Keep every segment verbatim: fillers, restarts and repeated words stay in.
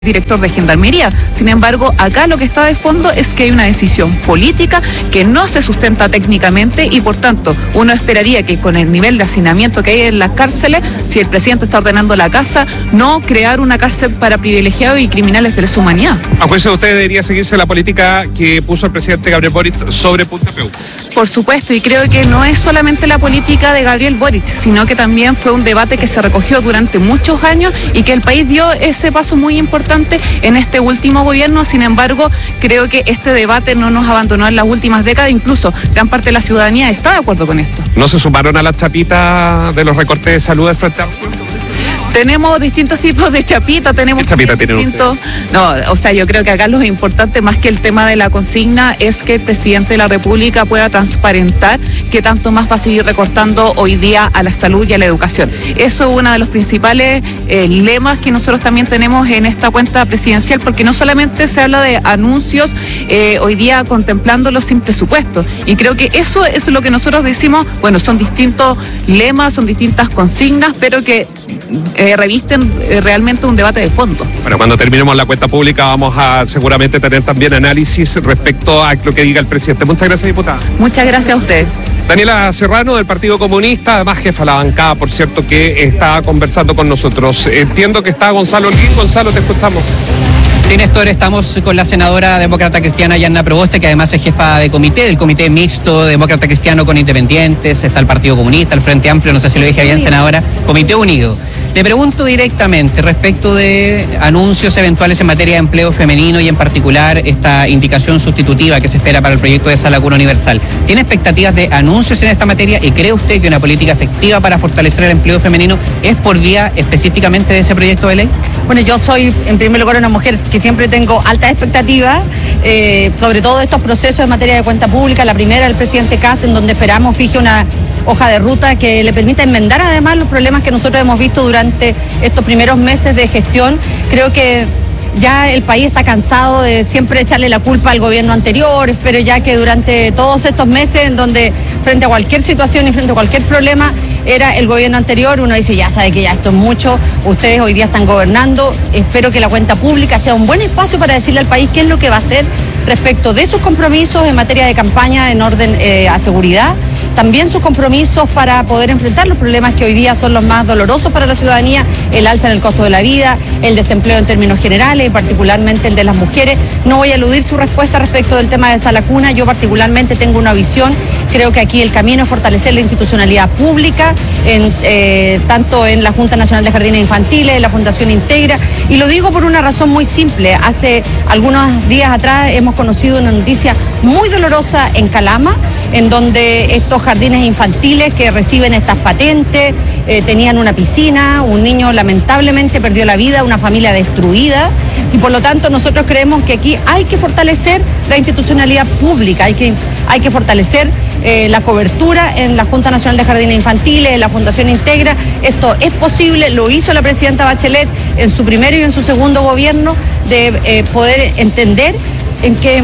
director de Gendarmería. Sin embargo, acá lo que está de fondo es que hay una decisión política que no se sustenta técnicamente y por tanto uno esperaría que con el nivel de hacinamiento que hay en las cárceles, si el presidente está ordenando la casa, no crear una cárcel para privilegiados y criminales de lesa humanidad. ¿A juicio de usted debería seguirse la política que puso el presidente Gabriel Boric sobre Punta Peuco? Por supuesto, y creo que no es solamente la política de Gabriel Boric, sino que también fue un debate que se recogió durante muchos años y que el país dio ese paso muy importante en este último gobierno. Sin embargo, creo que este debate no nos abandonó en las últimas décadas, incluso gran parte de la ciudadanía está de acuerdo con esto. ¿No se sumaron a las chapitas de los recortes de salud del Frente Amplio? Tenemos distintos tipos de chapitas, tenemos ¿Qué chapita distintos... No, o sea, yo creo que acá lo importante, más que el tema de la consigna, es que el presidente de la República pueda transparentar qué tanto más va a seguir recortando hoy día a la salud y a la educación. Eso es uno de los principales eh, lemas que nosotros también tenemos en esta cuenta presidencial, porque no solamente se habla de anuncios eh, hoy día contemplándolos sin presupuesto, y creo que eso es lo que nosotros decimos, bueno, son distintos lemas, son distintas consignas, pero que Eh, revisten eh, realmente un debate de fondo. Bueno, cuando terminemos la cuenta pública vamos a seguramente tener también análisis respecto a lo que diga el presidente. Muchas gracias, diputada. Muchas gracias a usted. Daniela Serrano, del Partido Comunista, además jefa de la bancada, por cierto, que está conversando con nosotros. Entiendo que está Gonzalo Holguín. Gonzalo, te escuchamos. Sí, Néstor, estamos con la senadora demócrata cristiana Yanna Proboste, que además es jefa de comité, del comité mixto demócrata cristiano con independientes, está el Partido Comunista, el Frente Amplio, no sé si lo dije bien, senadora, Comité Unido. Le pregunto directamente respecto de anuncios eventuales en materia de empleo femenino y en particular esta indicación sustitutiva que se espera para el proyecto de Sala Cuna Universal. ¿Tiene expectativas de anuncios en esta materia y cree usted que una política efectiva para fortalecer el empleo femenino es por vía específicamente de ese proyecto de ley? Bueno, yo soy en primer lugar una mujer que siempre tengo altas expectativas, eh, sobre todo estos procesos en materia de cuenta pública. La primera, el presidente Kast, en donde esperamos fije una hoja de ruta que le permita enmendar además los problemas que nosotros hemos visto durante estos primeros meses de gestión. Creo que ya el país está cansado de siempre echarle la culpa al gobierno anterior. Espero ya que durante todos estos meses en donde frente a cualquier situación y frente a cualquier problema era el gobierno anterior, uno dice ya sabe que ya esto es mucho, ustedes hoy día están gobernando. Espero que la cuenta pública sea un buen espacio para decirle al país qué es lo que va a hacer respecto de sus compromisos en materia de campaña en orden eh, a seguridad, también sus compromisos para poder enfrentar los problemas que hoy día son los más dolorosos para la ciudadanía, el alza en el costo de la vida, el desempleo en términos generales y particularmente el de las mujeres. No voy a eludir su respuesta respecto del tema de Sala Cuna. Yo particularmente tengo una visión, creo que aquí el camino es fortalecer la institucionalidad pública, en, eh, tanto en la Junta Nacional de Jardines Infantiles, en la Fundación Integra, y lo digo por una razón muy simple. Hace algunos días atrás hemos conocido una noticia muy dolorosa en Calama, en donde estos jardines infantiles que reciben estas patentes eh, tenían una piscina, un niño lamentablemente perdió la vida, una familia destruida, y por lo tanto nosotros creemos que aquí hay que fortalecer la institucionalidad pública, hay que, hay que fortalecer eh, la cobertura en la Junta Nacional de Jardines Infantiles, en la Fundación Integra. Esto es posible, lo hizo la presidenta Bachelet en su primero y en su segundo gobierno, de eh, poder entender en que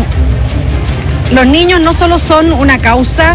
los niños no solo son una causa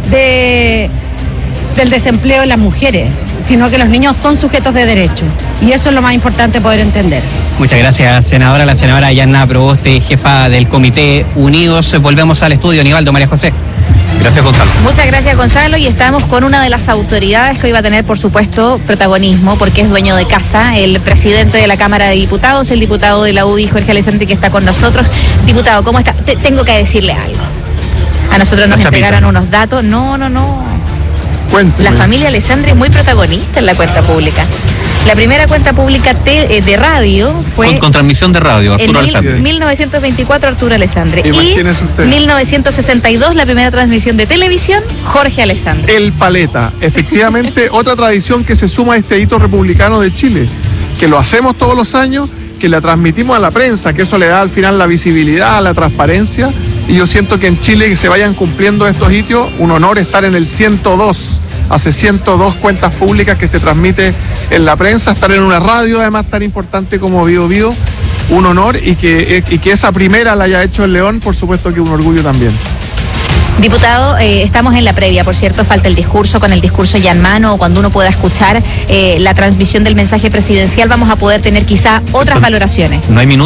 de, del desempleo de las mujeres, sino que los niños son sujetos de derecho. Y eso es lo más importante poder entender. Muchas gracias, senadora. La senadora Yanna Proboste, jefa del Comité Unidos. Volvemos al estudio. Nivaldo, María José. Gracias, Gonzalo. Muchas gracias, Gonzalo. Y estamos con una de las autoridades que hoy va a tener, por supuesto, protagonismo, porque es dueño de casa, el presidente de la Cámara de Diputados, el diputado de la U D I, Jorge Alessandri, que está con nosotros. Diputado, ¿cómo está? Te, tengo que decirle algo. A nosotros nos entregaron unos datos. No, no, no. Cuénteme. La familia Alessandri es muy protagonista en la cuenta pública. La primera cuenta pública te, de radio fue... Con, con transmisión de radio, Arturo Alessandri. En mil novecientos veinticuatro, Arturo Alessandri. Imagínese usted. Y mil novecientos sesenta y dos, la primera transmisión de televisión, Jorge Alessandri. El Paleta. Efectivamente, otra tradición que se suma a este hito republicano de Chile, que lo hacemos todos los años, que la transmitimos a la prensa, que eso le da al final la visibilidad, la transparencia, y yo siento que en Chile que se vayan cumpliendo estos hitos, un honor estar en el ciento dos, hace ciento dos cuentas públicas que se transmite en la prensa, estar en una radio además tan importante como Bio Bio, un honor, y que, y que esa primera la haya hecho el León, por supuesto que un orgullo también. Diputado, eh, estamos en la previa, por cierto, falta el discurso, con el discurso ya en mano, o cuando uno pueda escuchar eh, la transmisión del mensaje presidencial, vamos a poder tener quizá otras valoraciones. No hay minutos.